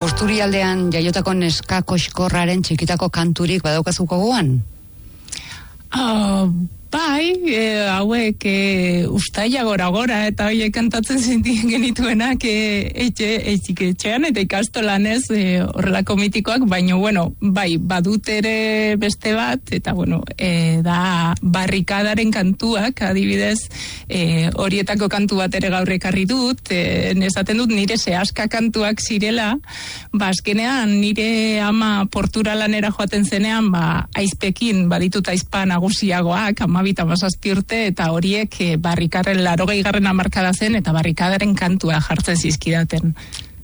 Busturialdean jaiotako neska koxkorraren txikitako kanturik badaukazuko gogoan? Bai, hauek ustaia gora eta horiek kantatzen zintien genituenak etxean eta ikastolan ez horrelako mitikoak, baina bai, badut ere beste bat, eta da barrikadaren kantuak, adibidez, horietako kantu bat ere gaur ekarri dut, esaten dut nire sehaska kantuak zirela, azkenean nire ama portura lanera joaten zenean, aizpekin, baditut aizpa nagusiagoak, 17 urte, eta horiek barrikaren 80. hamarkada zen, eta barrikadaren kantua jartzen zizkidaten.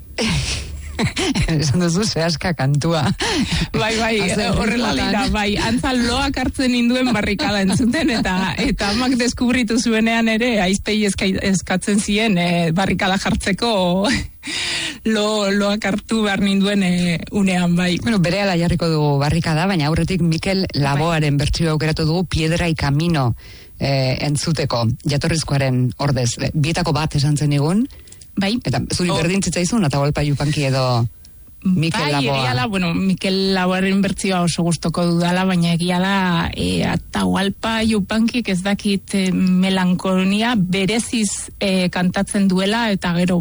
Esan duzu sehaska kantua. Bai, horrela dira, bai, antzal loak hartzen induen barrikada entzuten, eta amak deskubritu zuenean ere, aizpei eskatzen zien barrikada jartzeko loak hartu behar ninduen unean, bai. Berehala jarriko dugu barrikada, baina aurretik Mikel Laboaren bertsio aukeratu dugu Piedra y Camino entzuteko, jatorrizkoaren ordez. Bietako bat esan zen egun, bai. Eta zuri berdin zitzaizun, Atahualpa Yupanqui edo Mikel Laboa. Bai, Mikel Laboaren bertzioa oso gustoko dudala, baina egia da Atahualpa Yupanqui ez dakit melankolia bereziz kantatzen duela, eta gero,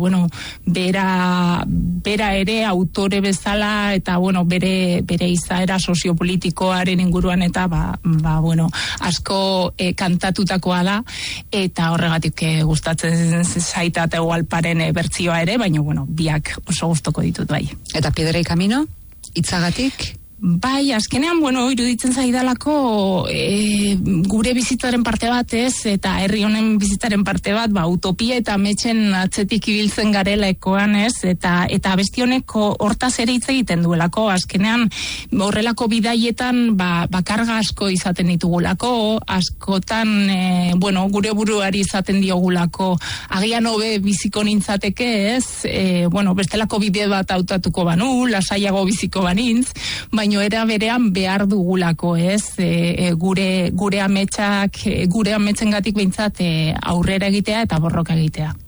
bera ere autore bezala, eta bere izaera soziopolitikoaren inguruan, eta asko kantatutakoa da, eta horregatik gustatzen zaita Atahualparen bertzioa ere, baina biak oso gustoko ditut, bai. Eta Piedra y Camino, itzagatik? Bai, azkenean, iruditzen zaidalako gure bizitzaren parte bat ez, eta herri honen bizitzaren parte bat, utopia eta ametsen atzetik ibiltzen garela ekoan ez, eta abesti honeko hortaz ere hitz egiten duelako, azkenean horrelako bidaietan karga asko izaten ditugulako, askotan gure buruari izaten diogulako, agian hobe biziko nintzateke ez, bestelako bide bat hautatuko banu, lasaiago biziko banintz, baina era berean behar dugulako, ez? Gure ametsengatik behintzat aurrera egitea eta borroka egitea.